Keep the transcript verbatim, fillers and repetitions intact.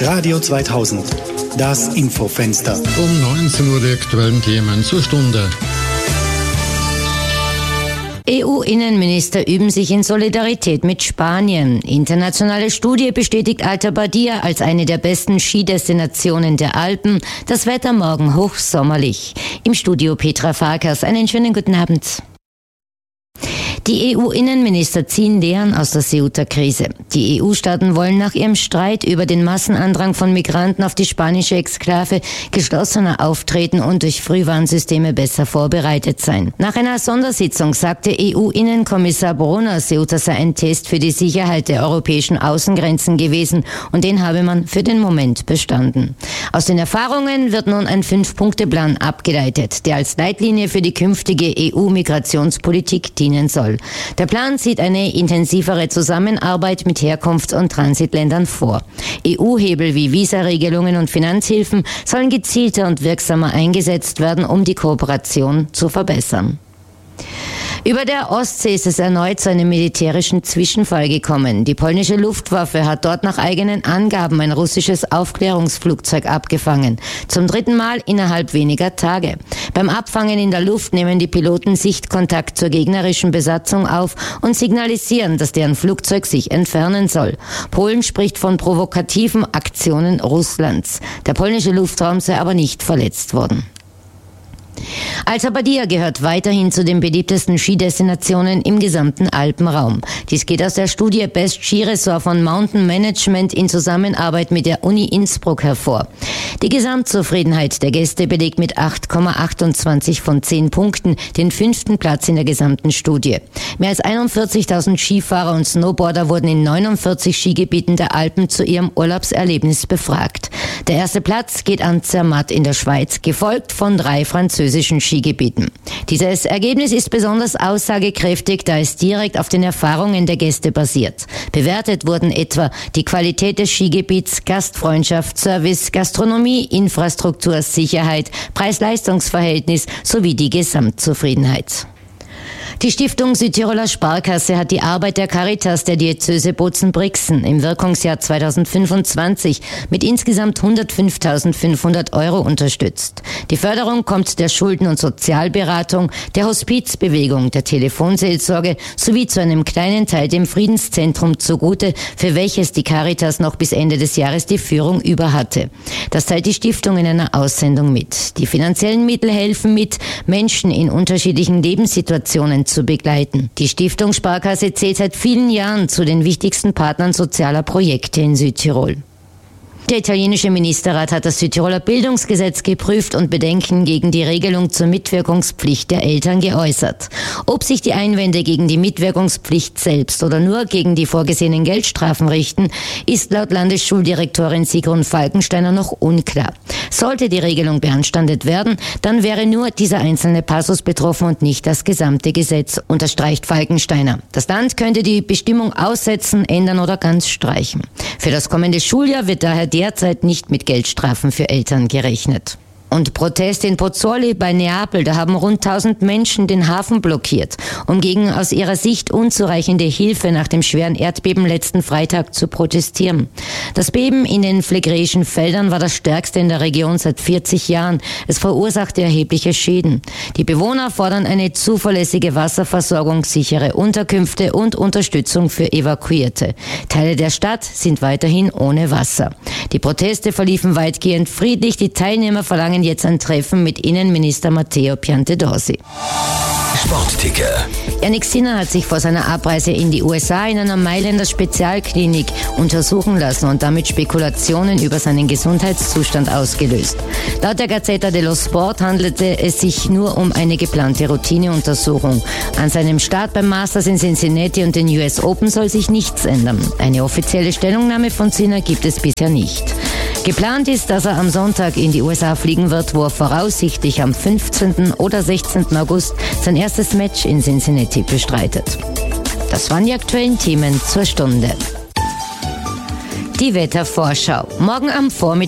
Radio zweitausend, das Infofenster. Um neunzehn Uhr die aktuellen Themen zur Stunde. E U-Innenminister üben sich in Solidarität mit Spanien. Internationale Studie bestätigt Alta Badia als eine der besten Skidestinationen der Alpen. Das Wetter morgen hochsommerlich. Im Studio Petra Farkas. Einen schönen guten Abend. Die E U-Innenminister ziehen Lehren aus der Ceuta-Krise. Die E U-Staaten wollen nach ihrem Streit über den Massenandrang von Migranten auf die spanische Exklave geschlossener auftreten und durch Frühwarnsysteme besser vorbereitet sein. Nach einer Sondersitzung sagte E U-Innenkommissar Brunner, Ceuta sei ein Test für die Sicherheit der europäischen Außengrenzen gewesen und den habe man für den Moment bestanden. Aus den Erfahrungen wird nun ein Fünf-Punkte-Plan abgeleitet, der als Leitlinie für die künftige E U-Migrationspolitik dienen soll. Der Plan sieht eine intensivere Zusammenarbeit mit Herkunfts- und Transitländern vor. E U-Hebel wie Visaregelungen und Finanzhilfen sollen gezielter und wirksamer eingesetzt werden, um die Kooperation zu verbessern. Über der Ostsee ist es erneut zu einem militärischen Zwischenfall gekommen. Die polnische Luftwaffe hat dort nach eigenen Angaben ein russisches Aufklärungsflugzeug abgefangen. Zum dritten Mal innerhalb weniger Tage. Beim Abfangen in der Luft nehmen die Piloten Sichtkontakt zur gegnerischen Besatzung auf und signalisieren, dass deren Flugzeug sich entfernen soll. Polen spricht von provokativen Aktionen Russlands. Der polnische Luftraum sei aber nicht verletzt worden. Alta Badia gehört weiterhin zu den beliebtesten Skidestinationen im gesamten Alpenraum. Dies geht aus der Studie Best Skiresort von Mountain Management in Zusammenarbeit mit der Uni Innsbruck hervor. Die Gesamtzufriedenheit der Gäste belegt mit acht Komma achtundzwanzig von zehn Punkten den fünften Platz in der gesamten Studie. Mehr als einundvierzigtausend Skifahrer und Snowboarder wurden in neunundvierzig Skigebieten der Alpen zu ihrem Urlaubserlebnis befragt. Der erste Platz geht an Zermatt in der Schweiz, gefolgt von drei französischen Skigebieten. Dieses Ergebnis ist besonders aussagekräftig, da es direkt auf den Erfahrungen der Gäste basiert. Bewertet wurden etwa die Qualität des Skigebiets, Gastfreundschaft, Service, Gastronomie, Infrastruktur, Sicherheit, Preis-Leistungs-Verhältnis sowie die Gesamtzufriedenheit. Die Stiftung Südtiroler Sparkasse hat die Arbeit der Caritas der Diözese Bozen-Brixen im Wirkungsjahr zweitausendfünfundzwanzig mit insgesamt hundertfünftausendfünfhundert Euro unterstützt. Die Förderung kommt der Schulden- und Sozialberatung, der Hospizbewegung, der Telefonseelsorge sowie zu einem kleinen Teil dem Friedenszentrum zugute, für welches die Caritas noch bis Ende des Jahres die Führung über hatte. Das teilt die Stiftung in einer Aussendung mit. Die finanziellen Mittel helfen mit, Menschen in unterschiedlichen Lebenssituationen zu begleiten. Die Stiftung Sparkasse zählt seit vielen Jahren zu den wichtigsten Partnern sozialer Projekte in Südtirol. Der italienische Ministerrat hat das Südtiroler Bildungsgesetz geprüft und Bedenken gegen die Regelung zur Mitwirkungspflicht der Eltern geäußert. Ob sich die Einwände gegen die Mitwirkungspflicht selbst oder nur gegen die vorgesehenen Geldstrafen richten, ist laut Landesschuldirektorin Sigrun Falkensteiner noch unklar. Sollte die Regelung beanstandet werden, dann wäre nur dieser einzelne Passus betroffen und nicht das gesamte Gesetz, unterstreicht Falkensteiner. Das Land könnte die Bestimmung aussetzen, ändern oder ganz streichen. Für das kommende Schuljahr wird daher derzeit nicht mit Geldstrafen für Eltern gerechnet. Und Protest in Pozzuoli bei Neapel, da haben rund tausend Menschen den Hafen blockiert, um gegen aus ihrer Sicht unzureichende Hilfe nach dem schweren Erdbeben letzten Freitag zu protestieren. Das Beben in den phlegräischen Feldern war das stärkste in der Region seit vierzig Jahren. Es verursachte erhebliche Schäden. Die Bewohner fordern eine zuverlässige Wasserversorgung, sichere Unterkünfte und Unterstützung für Evakuierte. Teile der Stadt sind weiterhin ohne Wasser. Die Proteste verliefen weitgehend friedlich. Die Teilnehmer verlangen jetzt ein Treffen mit Innenminister Matteo Piantedosi. Sportticker. Jannik Sinner hat sich vor seiner Abreise in die U S A in einer Mailänder Spezialklinik untersuchen lassen und damit Spekulationen über seinen Gesundheitszustand ausgelöst. Laut der Gazzetta dello Sport handelte es sich nur um eine geplante Routineuntersuchung. An seinem Start beim Masters in Cincinnati und den U S Open soll sich nichts ändern. Eine offizielle Stellungnahme von Sinner gibt es bisher nicht. Geplant ist, dass er am Sonntag in die U S A fliegen wird, wo er voraussichtlich am fünfzehnten oder sechzehnten August sein erstes Match in Cincinnati bestreitet. Das waren die aktuellen Themen zur Stunde. Die Wettervorschau. Morgen am Vormittag